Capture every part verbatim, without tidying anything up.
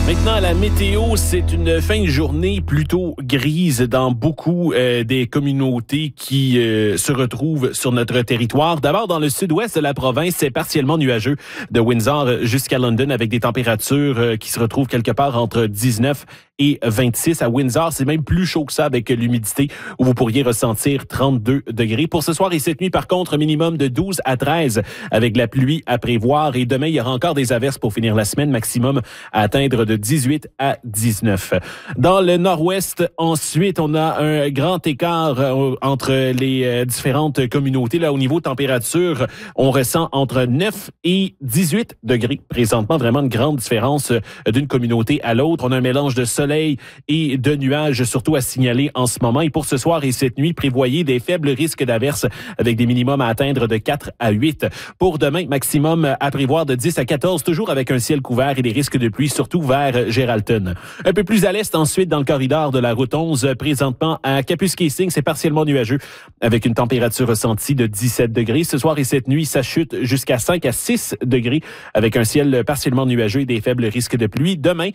Maintenant, la météo, c'est une fin de journée plutôt grise dans beaucoup euh, des communautés qui euh, se retrouvent sur notre territoire. D'abord, dans le sud-ouest de la province, c'est partiellement nuageux de Windsor jusqu'à London avec des températures euh, qui se retrouvent quelque part entre dix-neuf et vingt-six. À Windsor, c'est même plus chaud que ça avec l'humidité où vous pourriez ressentir trente-deux degrés. Pour ce soir et cette nuit, par contre, minimum de douze à treize avec la pluie à prévoir. Et demain, il y aura encore des averses pour finir la semaine, maximum à atteindre de dix-huit à dix-neuf. Dans le nord-ouest, ensuite, on a un grand écart entre les différentes communautés. Là, au niveau température, on ressent entre neuf et dix-huit degrés. Présentement, vraiment une grande différence d'une communauté à l'autre. On a un mélange de soleil et de nuages, surtout à signaler en ce moment. Et pour ce soir et cette nuit, prévoyez des faibles risques d'averses avec des minimums à atteindre de quatre à huit. Pour demain, maximum à prévoir de dix à quatorze, toujours avec un ciel couvert et des risques de pluie, surtout vers Geraldton. Un peu plus à l'est, ensuite, dans le corridor de la route onze, présentement à Kapuskasing, c'est partiellement nuageux avec une température ressentie de dix-sept degrés. Ce soir et cette nuit, ça chute jusqu'à cinq à six degrés avec un ciel partiellement nuageux et des faibles risques de pluie. Demain,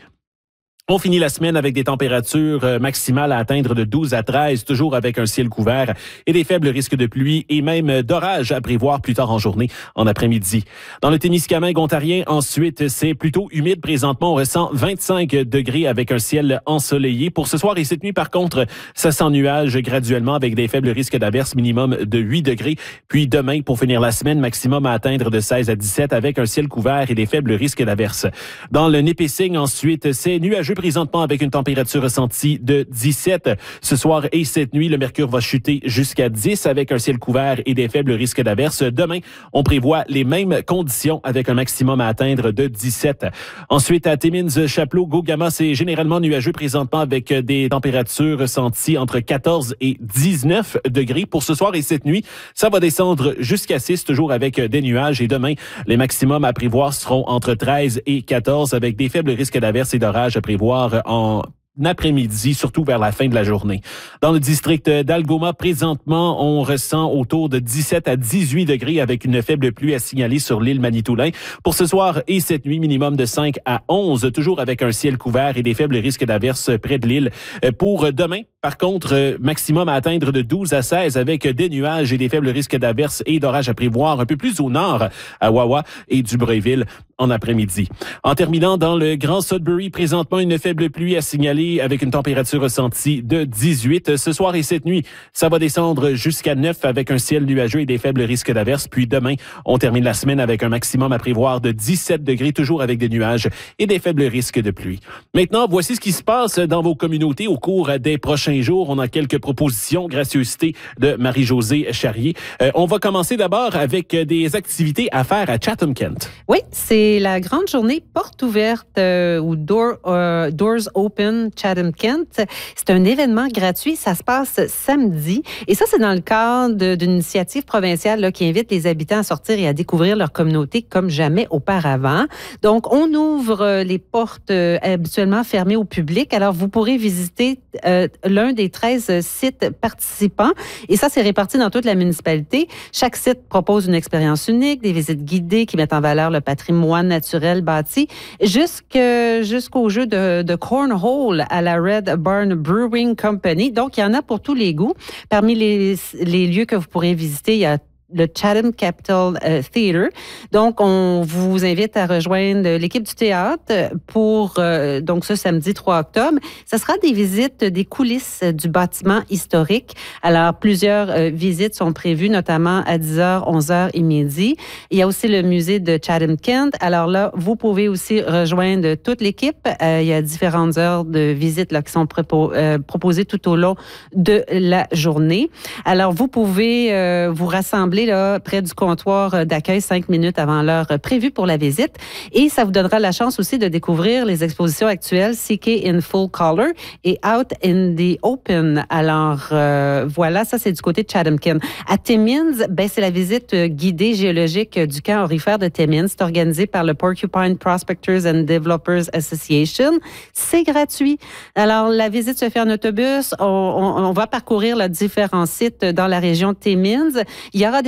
on finit la semaine avec des températures maximales à atteindre de douze à treize, toujours avec un ciel couvert et des faibles risques de pluie et même d'orage à prévoir plus tard en journée, en après-midi. Dans le Témiscamingue ontarien, ensuite, c'est plutôt humide. Présentement, on ressent vingt-cinq degrés avec un ciel ensoleillé. Pour ce soir et cette nuit, par contre, ça s'ennuage graduellement avec des faibles risques d'averses, minimum de huit degrés. Puis demain, pour finir la semaine, maximum à atteindre de seize à dix-sept avec un ciel couvert et des faibles risques d'averses. Dans le Nipissing, ensuite, c'est nuageux présentement avec une température ressentie de dix-sept. Ce soir et cette nuit, le mercure va chuter jusqu'à dix avec un ciel couvert et des faibles risques d'averses. Demain, on prévoit les mêmes conditions avec un maximum à atteindre de dix-sept. Ensuite, à Timmins, Chapleau, Gogama, c'est généralement nuageux présentement avec des températures ressenties entre quatorze et dix-neuf degrés. Pour ce soir et cette nuit, ça va descendre jusqu'à six, toujours avec des nuages. Et demain, les maximums à prévoir seront entre treize et quatorze avec des faibles risques d'averses et d'orages à prévoir en après-midi, surtout vers la fin de la journée. Dans le district d'Algoma, présentement, on ressent autour de dix-sept à dix-huit degrés avec une faible pluie à signaler sur l'île Manitoulin. Pour ce soir et cette nuit, minimum de cinq à onze, toujours avec un ciel couvert et des faibles risques d'averses près de l'île. Pour demain, par contre, maximum à atteindre de douze à seize avec des nuages et des faibles risques d'averses et d'orages à prévoir un peu plus au nord, à Wawa et Dubreuilville en après-midi. En terminant, dans le Grand Sudbury, présentement, une faible pluie à signaler avec une température ressentie de dix-huit. Ce soir et cette nuit, ça va descendre jusqu'à neuf avec un ciel nuageux et des faibles risques d'averses. Puis demain, on termine la semaine avec un maximum à prévoir de dix-sept degrés, toujours avec des nuages et des faibles risques de pluie. Maintenant, voici ce qui se passe dans vos communautés au cours des prochains jours. On a quelques propositions, gracieuseté de Marie-Josée Charrier. Euh, on va commencer d'abord avec des activités à faire à Chatham-Kent. Oui, c'est la grande journée porte ouverte euh, ou door, euh, Doors Open Chatham-Kent. C'est un événement gratuit. Ça se passe samedi. Et ça, c'est dans le cadre d'une initiative provinciale là, qui invite les habitants à sortir et à découvrir leur communauté comme jamais auparavant. Donc, on ouvre les portes euh, habituellement fermées au public. Alors, vous pourrez visiter euh, l'un des treize sites participants. Et ça, c'est réparti dans toute la municipalité. Chaque site propose une expérience unique, des visites guidées qui mettent en valeur le patrimoine naturel bâti, jusque, jusqu'au jeu de, de cornhole à la Red Barn Brewing Company. Donc, il y en a pour tous les goûts. Parmi les, les lieux que vous pourrez visiter, il y a le Chatham Capitol euh, Theatre. Donc, on vous invite à rejoindre l'équipe du théâtre pour euh, donc ce samedi trois octobre. Ce sera des visites des coulisses du bâtiment historique. Alors, plusieurs euh, visites sont prévues, notamment à dix heures, onze heures et midi. Il y a aussi le musée de Chatham-Kent. Alors là, vous pouvez aussi rejoindre toute l'équipe. Euh, il y a différentes heures de visites là, qui sont prépo- euh, proposées tout au long de la journée. Alors, vous pouvez euh, vous rassembler là, près du comptoir d'accueil cinq minutes avant l'heure prévue pour la visite. Et ça vous donnera la chance aussi de découvrir les expositions actuelles C K in Full Color et Out in the Open. Alors, euh, voilà, ça, c'est du côté de Chatham-Kent. À Timmins, ben, c'est la visite guidée géologique du camp aurifère de Timmins. C'est organisé par le Porcupine Prospectors and Developers Association. C'est gratuit. Alors, la visite se fait en autobus. On, on, on va parcourir là, différents sites dans la région de Timmins. Il y aura des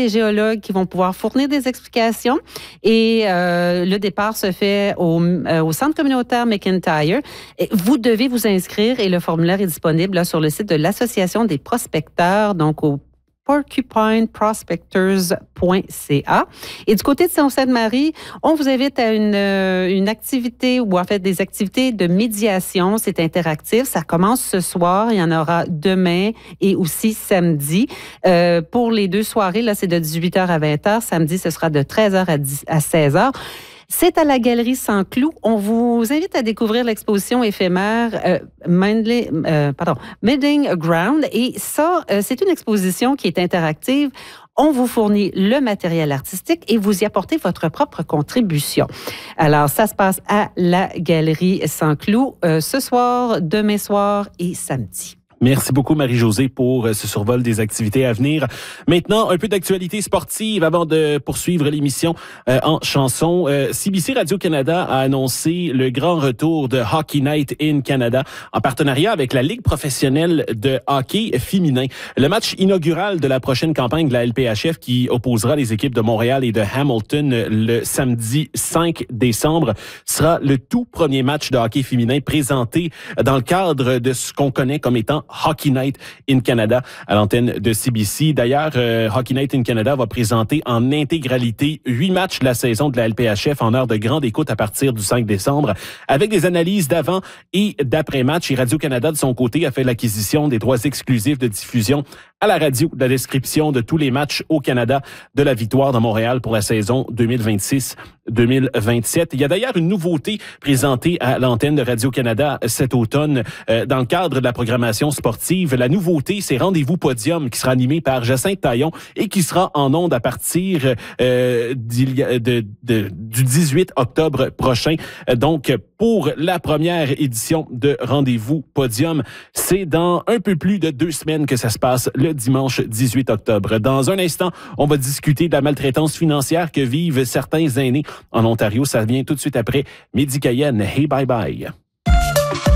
des géologues qui vont pouvoir fournir des explications. Et euh, le départ se fait au, euh, au centre communautaire McIntyre. Et vous devez vous inscrire et le formulaire est disponible là, sur le site de l'Association des prospecteurs, donc au porcupine prospectors point c a. Et du côté de Sault-Sainte-Marie, on vous invite à une, une activité ou en fait des activités de médiation. C'est interactif. Ça commence ce soir. Il y en aura demain et aussi samedi. Euh, pour les deux soirées, là, c'est de dix-huit heures à vingt heures. Samedi, ce sera de treize heures à seize heures. C'est à la Galerie Sans-Clous. On vous invite à découvrir l'exposition éphémère euh, Mindley, euh, pardon, Meeting Ground. Et ça, euh, c'est une exposition qui est interactive. On vous fournit le matériel artistique et vous y apportez votre propre contribution. Alors, ça se passe à la Galerie Sans-Clous euh, ce soir, demain soir et samedi. Merci beaucoup, Marie-Josée, pour ce survol des activités à venir. Maintenant, un peu d'actualité sportive avant de poursuivre l'émission euh, en chanson. Euh, C B C Radio-Canada a annoncé le grand retour de Hockey Night in Canada en partenariat avec la Ligue professionnelle de hockey féminin. Le match inaugural de la prochaine campagne de la L P H F qui opposera les équipes de Montréal et de Hamilton le samedi cinq décembre sera le tout premier match de hockey féminin présenté dans le cadre de ce qu'on connaît comme étant Hockey Night in Canada à l'antenne de C B C. D'ailleurs, euh, Hockey Night in Canada va présenter en intégralité huit matchs de la saison de la L P H F en heure de grande écoute à partir du cinq décembre avec des analyses d'avant et d'après-match. Et Radio-Canada, de son côté, a fait l'acquisition des droits exclusifs de diffusion à la radio de la description de tous les matchs au Canada de la victoire de Montréal pour la saison deux mille vingt-six deux mille vingt-sept. Il y a d'ailleurs une nouveauté présentée à l'antenne de Radio-Canada cet automne euh, dans le cadre de la programmation sportive. La nouveauté, c'est Rendez-vous Podium qui sera animé par Jacinthe Taillon et qui sera en ondes à partir euh, de, de, de, du dix-huit octobre prochain. Donc, pour la première édition de Rendez-vous Podium, c'est dans un peu plus de deux semaines que ça se passe le dimanche dix-huit octobre. Dans un instant, on va discuter de la maltraitance financière que vivent certains aînés en Ontario. Ça vient tout de suite après Midi Cayenne. Hey, bye bye.